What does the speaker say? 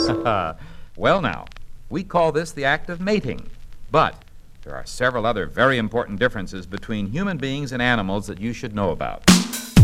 Well, now, we call this the act of mating. But there are several other very important differences between human beings and animals that you should know about.